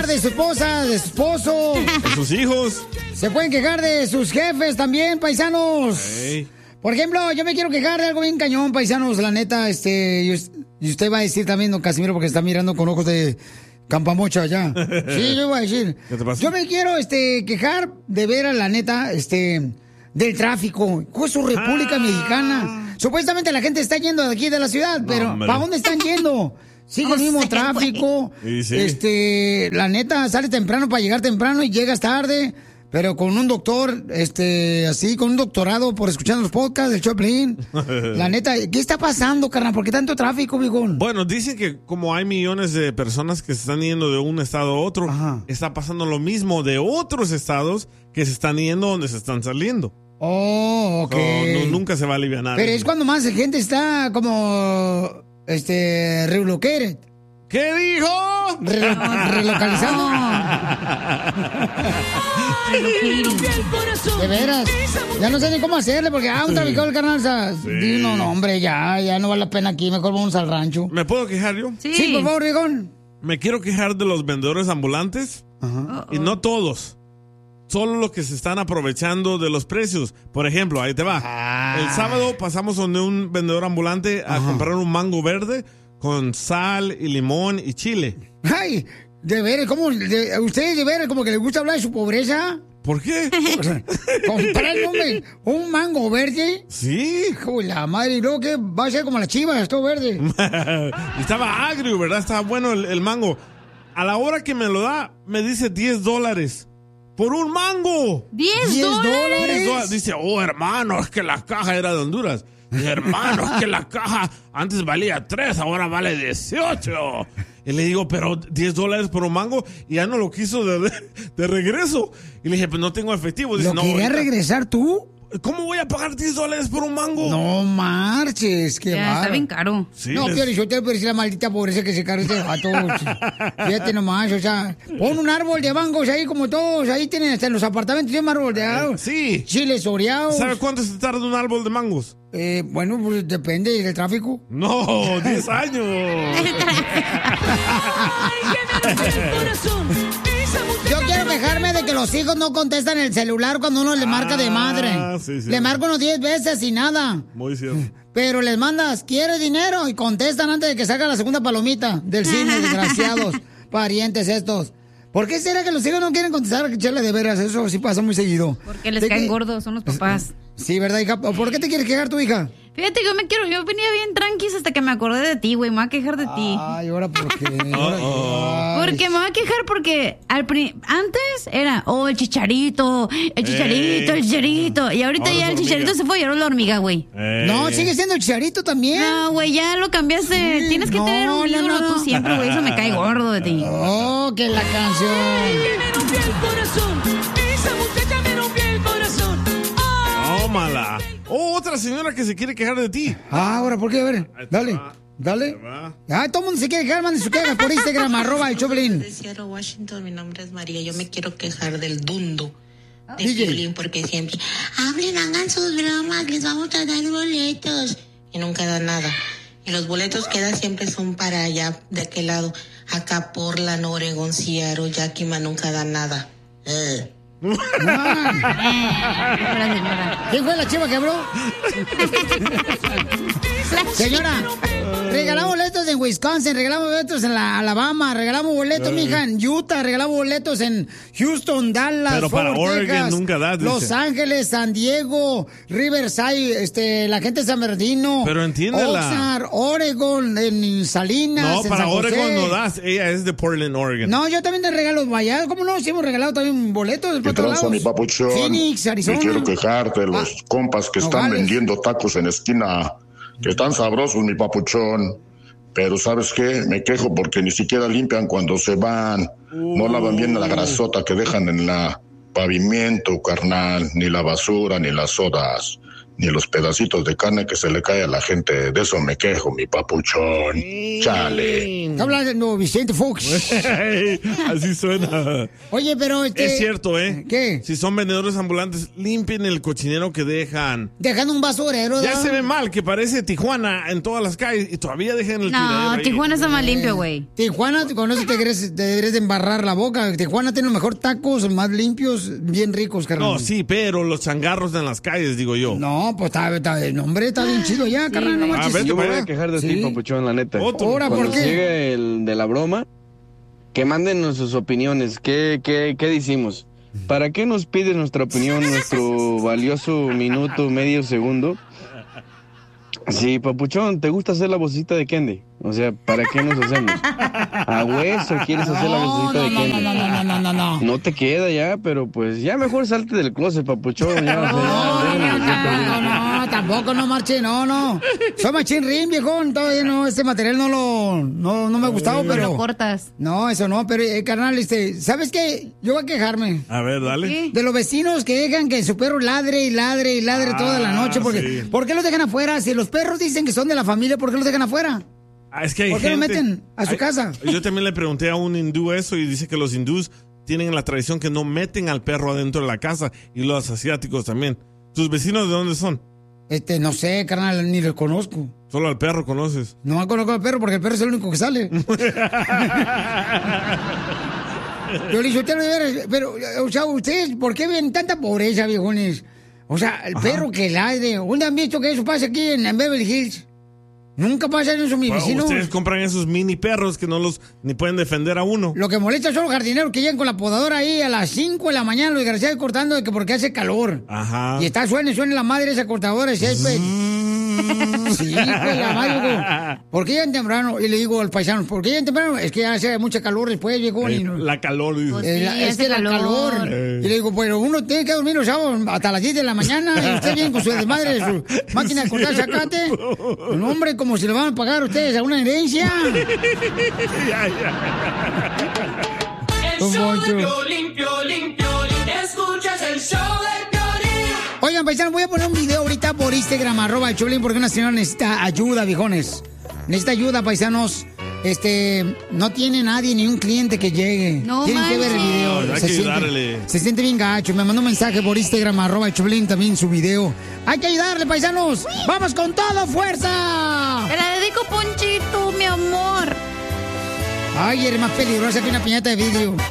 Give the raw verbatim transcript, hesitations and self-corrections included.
quejar de su esposa, de su esposo. De sus hijos. Se pueden quejar de sus jefes también, paisanos. Hey. Por ejemplo, yo me quiero quejar de algo bien cañón, paisanos, la neta, este, y usted va a decir también, don Casimiro, porque está mirando con ojos de campamocha allá. Sí, yo voy a decir. ¿Qué te pasa? Yo me quiero, este, quejar de ver a la neta, este, del tráfico. ¿Cuál es su República ah. Mexicana? Supuestamente la gente está yendo de aquí de la ciudad, pero no, ¿para dónde están yendo? Sigue no el mismo sé, tráfico. Sí, sí. Este, la neta, sale temprano para llegar temprano y llegas tarde. Pero con un doctor, este, así, con un doctorado por escuchar los podcasts del Choplin. La neta, ¿qué está pasando, carnal? ¿Por qué tanto tráfico, vigón? Bueno, dicen que como hay millones de personas que se están yendo de un estado a otro, Ajá. está pasando lo mismo de otros estados que se están yendo donde se están saliendo. Oh, ok. So, no, nunca se va a aliviar nada. Pero es cuando más gente está como, este, relocated. ¿Qué dijo? Relo- relocalizado. De veras. Ya no sé ni cómo hacerle porque, ah, un traficado del carnal. O sea, sí. No, no, hombre, ya, ya no vale la pena aquí. Mejor vamos al rancho. ¿Me puedo quejar yo? Sí, sí por favor, Rigón. Me quiero quejar de los vendedores ambulantes. Ajá. Y no todos. Solo los que se están aprovechando de los precios. Por ejemplo, ahí te va. Ah. El sábado pasamos donde un vendedor ambulante a Ajá. comprar un mango verde con sal y limón y chile. Ay, de veras, ¿cómo? De, ¿Ustedes de veras como que les gusta hablar de su pobreza? ¿Por qué? O sea, comprar un, un mango verde. Sí. Uy, la madre, y luego que va a ser como la chiva, todo verde. Estaba agrio, ¿verdad? Estaba bueno el, el mango. A la hora que me lo da, me dice diez dólares. ¡Por un mango! ¿diez dólares? Dice, oh, hermano, es que la caja era de Honduras. Dije, hermano, es que la caja antes valía tres, ahora vale dieciocho. Y le digo, pero diez dólares por un mango, y ya no lo quiso de, de, de regreso. Y le dije, pues no tengo efectivo. Dice, ¿Lo no, quería ahorita, regresar tú? ¿Cómo voy a pagar diez dólares por un mango? No marches, qué ya, está bien caro. Sí, no, les... pero yo te voy a decir la maldita pobreza que se carga este gato. Fíjate nomás, o sea, pon un árbol de mangos ahí como todos, ahí tienen hasta en los apartamentos, tienen un árbol de mangos. Sí. Chiles oreados. ¿Sabe cuánto se tarda un árbol de mangos? Eh, bueno, pues depende del tráfico. No, diez años. Yo quiero quejarme de que los hijos no contestan el celular cuando uno le marca ah, de madre. Sí, sí. Le marco unos diez veces y nada. Muy cierto. Pero les mandas, ¿quieres dinero? Y contestan antes de que salga la segunda palomita del cine, desgraciados, parientes estos. ¿Por qué será que los hijos no quieren contestar? Chale, de veras, eso sí pasa muy seguido. Porque les caen que... gordos, son los papás. Sí, ¿verdad, hija? ¿Por qué te quieres quejar tu hija? Fíjate, yo me quiero, yo venía bien tranquis hasta que me acordé de ti, güey, me voy a quejar de ti. Ay, ¿ahora por qué? ¿Ahora oh, porque me voy a quejar porque al pri- antes era, oh, el chicharito, el chicharito, eh. el chicharito. Y ahorita ahora ya el hormiga. Chicharito se fue y ahora la hormiga, güey. Eh. No, sigue siendo el chicharito también. No, güey, ya lo cambiaste. Sí, Tienes que no, tener un ídolo no, no. tú siempre, güey, eso me cae gordo de ti. Oh, que la canción. Ay, que me rompió el corazón. Esa muchacha me rompió el corazón. Ay, tómala. Oh, otra señora que se quiere quejar de ti. Ah, ahora, ¿por qué? A ver, dale, dale. Ah, todo el mundo se quiere quejar, mande su queja por Instagram, arroba el Choplin. De Seattle, Washington, mi nombre es María. Yo me quiero quejar del dundo de D J. Piolín, porque siempre, hablen, hagan sus bromas, les vamos a dar boletos. Y nunca dan nada. Y los boletos que dan siempre son para allá, de aquel lado. Acá, Portland, Oregon, Seattle, Yakima, nunca dan nada. Eh. ¿Quién fue la chiva que habló? Señora, regalamos boletos en Wisconsin, regalamos boletos en la Alabama, regalamos boletos, uh, mija, en Utah, regalamos boletos en Houston, Dallas, pero para Fort Oregon Texas, nunca das, Los dice. Ángeles, San Diego, Riverside, este, la gente de San Bernardino, pero entiéndela. Oxnard, Oregon, en Salinas, no, en para San José. Oregon no das, ella es de Portland, Oregon. No, yo también te regalo allá, ¿cómo no? Sí hemos regalado también boletos. ¿Qué tranza, mi papuchón? Phoenix, Arizona. Me quiero quejar de los ah, compas que están Nogales. vendiendo tacos en esquina, que están sabrosos, mi papuchón. Pero ¿sabes qué? Me quejo porque ni siquiera limpian cuando se van. Uh. No lavan bien la grasota que dejan en la pavimento, carnal. Ni la basura, ni las sodas. ni los pedacitos de carne que se le cae a la gente. De eso me quejo, mi papuchón. Chale. Está hablando Vicente Fox. Así suena. Oye, pero este... Es cierto, ¿eh? ¿Qué? Si son vendedores ambulantes, limpien el cochinero que dejan. Dejando un basurero. Ya ¿no? se ve mal, que parece Tijuana en todas las calles y todavía dejan el tiradero No, ahí. Tijuana está más limpio, güey. Tijuana, con eso te deberías, te deberías de embarrar la boca. Tijuana tiene los mejor tacos, más limpios, bien ricos, carnal. No, sí, pero los changarros en las calles, digo yo. No, pues está, está, no, hombre, está bien chido ya, Sí, carnal. No güey. manches. Ah, vete Yo me para voy a allá. quejar de Sí. ti, papuchón, la neta. Otro. Ahora, ¿por Cuando qué? llegue el de la broma, que manden sus opiniones. ¿Qué, qué, qué decimos? ¿Para qué nos pide nuestra opinión, nuestro valioso minuto, medio segundo? Sí, papuchón, ¿te gusta hacer la vocecita de Kendi? O sea, ¿para qué nos hacemos? ¿A hueso quieres hacer la No, vocecita no, de no, Kendi? no, no, no, no, no, no. No te queda ya, pero pues ya mejor salte del closet, papuchón. Ya, o sea, No, ya, no, no, ya, tampoco, no, tampoco, no marche, no, no. Soy machín rim, viejón, todavía no, este material no lo, no, no me ha gustado, Lo pero... cortas. No, eso no, pero, eh, carnal, este, ¿sabes qué? Yo voy a quejarme. A ver, dale. ¿Qué? De los vecinos que dejan que su perro ladre y ladre y ladre Ah, toda la noche. Porque, sí. ¿por qué los dejan afuera? Si los perros dicen que son de la familia, ¿por qué los dejan afuera? Ah, es que hay ¿Por qué lo gente- meten a su hay- casa? Yo también le pregunté a un hindú eso y dice que los hindús tienen la tradición que no meten al perro adentro de la casa y los asiáticos también. ¿Tus vecinos de dónde son? Este, no sé, carnal, ni lo conozco. Solo al perro conoces. No conozco al perro porque el perro es el único que sale. Yo le dije, usted no debe- pero, o sea, ustedes, ¿por qué ven tanta pobreza, viejones? O sea, el perro que ladre. ¿Dónde han visto que eso pasa aquí en, en Beverly Hills? Nunca pasa eso, mis Bueno, vecinos. ustedes compran esos mini perros que no los ni pueden defender a uno. Lo que molesta son los jardineros que llegan con la podadora ahí a las cinco de la mañana, los desgraciados cortando de que porque hace calor. Ajá. Y está suena y suena la madre esa cortadora de césped. Sí, hijo de la madre, digo, ¿por qué llegan temprano? Y le digo al paisano, ¿por qué llegan temprano? Es que hace mucha calor después, viejo. Eh, y no- la calor, dice. Pues Eh, sí, la- es hace que la calor. calor. Eh. Y le digo, pero uno tiene que dormir los sábados hasta las diez de la mañana y usted viene con su desmadre de su máquina de cortar zacate. Un hombre, como si le van a pagar a ustedes a una herencia. Ya, ya. El Don show Poncho. de Piolín, Piolín, Piolín. Escuchas el show de Piolín. Oigan, paisanos, voy a poner un video ahorita por Instagram, arroba el Choplin, porque una señora necesita ayuda, viejones. Necesita ayuda, paisanos. Este, no tiene nadie, ni un cliente que llegue. No Tienen que ver el manches. video. No, hay se, que siente, ayudarle. se siente bien gacho. Me mandó un mensaje por Instagram, arroba el Choplin, también su video. Hay que ayudarle, paisanos. ¡Vamos con todo, fuerza! Te la dedico, Ponchito, mi amor. Ay, eres más peligrosa que una piñata de vidrio.